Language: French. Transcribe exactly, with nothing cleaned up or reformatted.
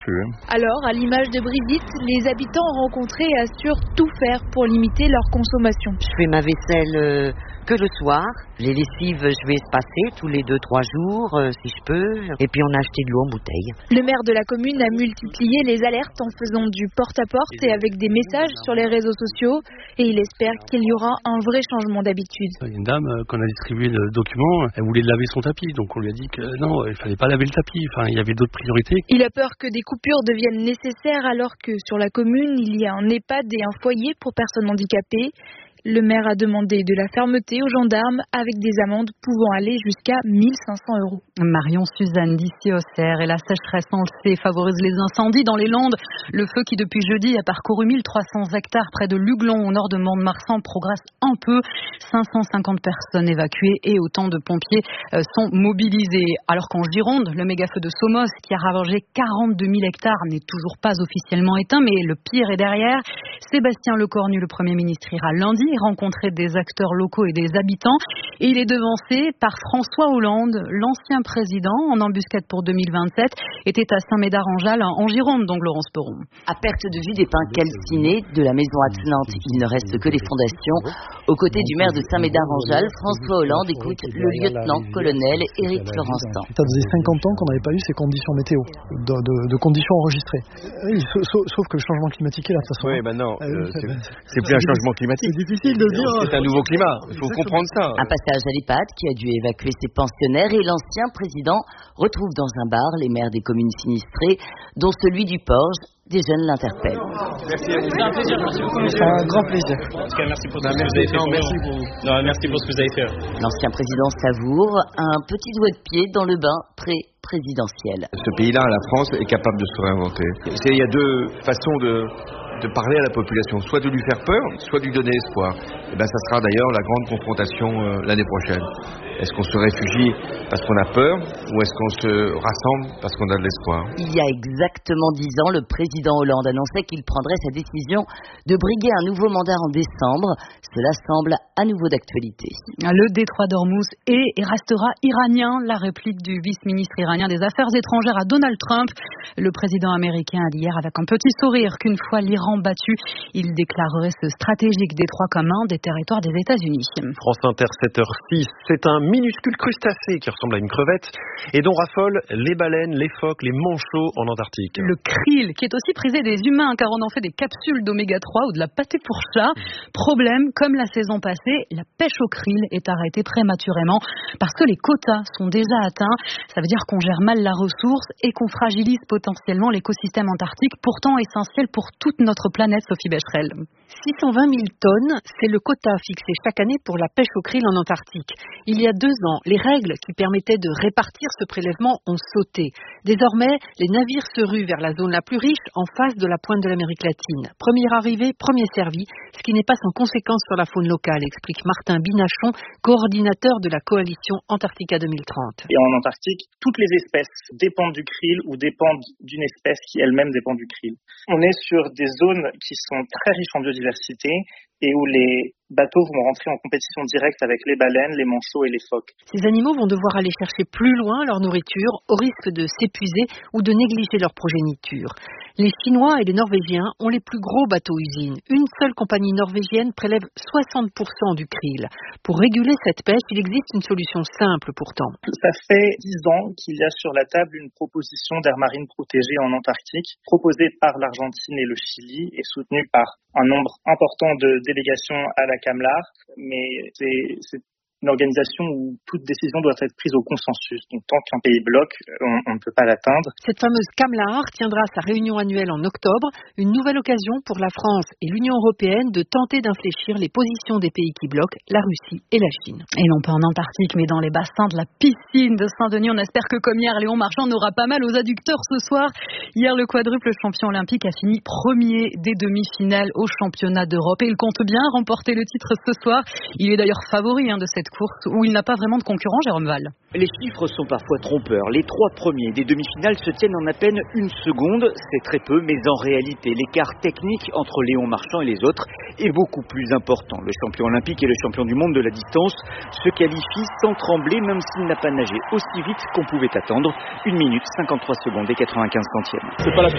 Alors, à l'image de Brigitte, les habitants rencontrés assurent tout faire pour limiter leur consommation. Je fais ma vaisselle euh, que le soir. Les lessives, je vais espacer tous les deux trois jours, euh, si je peux. Et puis on a acheté de l'eau en bouteille. Le maire de la commune a multiplié les alertes en faisant du porte-à-porte et avec des messages sur les réseaux sociaux. Et il espère qu'il y aura un vrai changement d'habitude. Il y a une dame, quand on a distribué le document, elle voulait laver son tapis. Donc on lui a dit que non, il fallait pas laver le tapis. Enfin, il y avait d'autres priorités. Il a peur que des coupures deviennent nécessaires alors que sur la commune, il y a un EHPAD et un foyer pour personnes handicapées. Le maire a demandé de la fermeté aux gendarmes avec des amendes pouvant aller jusqu'à mille cinq cents euros. Marion Suzanne d'ici Auxerre et la sécheresse, on le sait, favorise les incendies dans les Landes. Le feu qui depuis jeudi a parcouru mille trois cents hectares près de Luglon au nord de Mont-de-Marsan progresse un peu. cinq cent cinquante personnes évacuées et autant de pompiers sont mobilisés. Alors qu'en Gironde, le méga-feu de Somos qui a ravagé quarante-deux mille hectares n'est toujours pas officiellement éteint, mais le pire est derrière. Sébastien Lecornu, le Premier ministre, ira lundi rencontrer des acteurs locaux et des habitants. Et il est devancé par François Hollande, l'ancien président, en embuscade pour deux mille vingt-sept, était à Saint-Médard-en-Jalles, en Gironde, donc Laurence Perron. À perte de vue des pins calcinés de la maison Atlantique, il ne reste que les fondations. Aux côtés du maire de Saint-Médard-en-Jalles, François Hollande écoute le lieutenant-colonel Éric Florentin. Ça faisait cinquante ans qu'on n'avait pas eu ces conditions météo, de, de, de conditions enregistrées. Oui, sauf, sauf que le changement climatique est là, de toute façon. Oui, ben non, euh, c'est, c'est plus un changement climatique. C'est difficile de dire. C'est un nouveau climat, il faut comprendre ça. Un passage à l'EHPAD qui a dû évacuer ses pensionnaires et l'ancien président retrouve dans un bar les maires des communes sinistrées, dont celui du Porge. Des jeunes l'interpellent. Merci à vous. C'est un plaisir, merci beaucoup, monsieur. Un grand plaisir. En tout cas, merci pour tout ce que vous avez fait. Non, merci pour Non, merci pour ce que vous avez fait. L'ancien président savoure un petit doigt de pied dans le bain pré-présidentiel. Ce pays-là, la France, est capable de se réinventer. C'est, il y a deux façons de, de parler à la population, soit de lui faire peur, soit de lui donner espoir. Et ben, ça sera d'ailleurs la grande confrontation euh, l'année prochaine. Est-ce qu'on se réfugie parce qu'on a peur ou est-ce qu'on se rassemble parce qu'on a de l'espoir? Il y a exactement dix ans, le président Hollande annonçait qu'il prendrait sa décision de briguer un nouveau mandat en décembre. Cela semble à nouveau d'actualité. Le détroit d'Ormuz est et restera iranien. La réplique du vice-ministre iranien des Affaires étrangères à Donald Trump. Le président américain a dit hier avec un petit sourire qu'une fois l'Iran battu, il déclarerait ce stratégique détroit comme un des territoires des États-Unis. France Inter, sept heures six. C'est un minuscule crustacé qui ressemble à une crevette et dont raffolent les baleines, les phoques, les manchots en Antarctique. Le krill, qui est aussi prisé des humains car on en fait des capsules d'oméga trois ou de la pâté pour chat. Problème, comme la saison passée, la pêche au krill est arrêtée prématurément parce que les quotas sont déjà atteints. Ça veut dire qu'on gère mal la ressource et qu'on fragilise potentiellement l'écosystème antarctique, pourtant essentiel pour toute notre planète, Sophie Becherel. six cent vingt mille tonnes, c'est le quota fixé chaque année pour la pêche au krill en Antarctique. Il y a deux ans, les règles qui permettaient de répartir ce prélèvement ont sauté. Désormais, les navires se ruent vers la zone la plus riche, en face de la pointe de l'Amérique latine. Premier arrivé, premier servi, ce qui n'est pas sans conséquence sur la faune locale, explique Martin Binachon, coordinateur de la coalition Antarctica deux mille trente. Et en Antarctique, toutes les espèces dépendent du krill ou dépendent d'une espèce qui elle-même dépend du krill. On est sur des zones qui sont très riches en biodiversité et où les bateaux vont rentrer en compétition directe avec les baleines, les manchots et les phoques. Ces animaux vont devoir aller chercher plus loin leur nourriture au risque de s'épuiser ou de négliger leur progéniture. Les Chinois et les Norvégiens ont les plus gros bateaux-usines. Une seule compagnie norvégienne prélève soixante pour cent du krill. Pour réguler cette pêche, il existe une solution simple pourtant. Ça fait dix ans qu'il y a sur la table une proposition d'aire marine protégée en Antarctique, proposée par l'Argentine et le Chili et soutenue par un nombre important de délégations à la CAMLAR, mais c'est, c'est une organisation où toute décision doit être prise au consensus. Donc tant qu'un pays bloque, on, on ne peut pas l'atteindre. Cette fameuse CAMLAR tiendra sa réunion annuelle en octobre, une nouvelle occasion pour la France et l'Union européenne de tenter d'infléchir les positions des pays qui bloquent, la Russie et la Chine. Et non pas en Antarctique, mais dans les bassins de la piscine de Saint-Denis. On espère que comme hier, Léon Marchand n'aura pas mal aux adducteurs ce soir. Hier, le quadruple champion olympique a fini premier des demi-finales au championnat d'Europe. Et il compte bien remporter le titre ce soir. Il est d'ailleurs favori hein, de cette course où il n'a pas vraiment de concurrent, Jérôme Val. Les chiffres sont parfois trompeurs. Les trois premiers des demi-finales se tiennent en à peine une seconde. C'est très peu, mais en réalité, l'écart technique entre Léon Marchand et les autres est beaucoup plus important. Le champion olympique et le champion du monde de la distance se qualifient sans trembler, même s'il n'a pas nagé aussi vite qu'on pouvait attendre. une minute cinquante-trois secondes et quatre-vingt-quinze centièmes. C'est pas la